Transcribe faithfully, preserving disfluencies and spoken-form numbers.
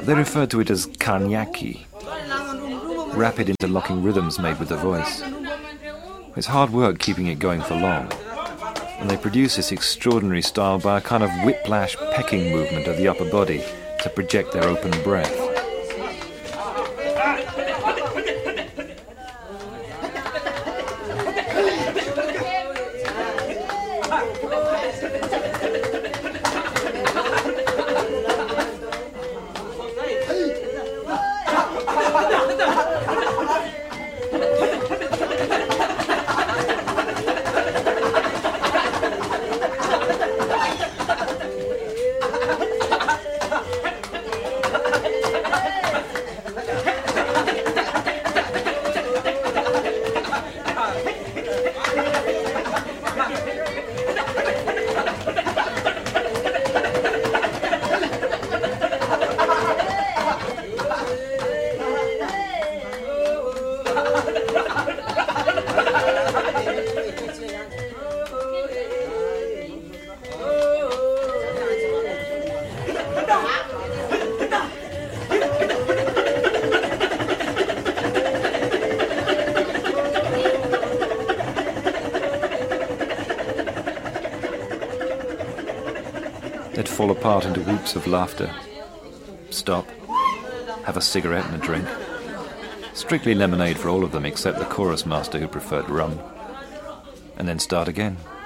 They referred to it as karnyaki, rapid interlocking rhythms made with the voice. It's hard work keeping it going for long, and they produce this extraordinary style by a kind of whiplash pecking movement of the upper body to project their open breath. They'd fall apart into whoops of laughter. Stop. Have a cigarette and a drink. Strictly lemonade for all of them except the chorus master who preferred rum. And then start again.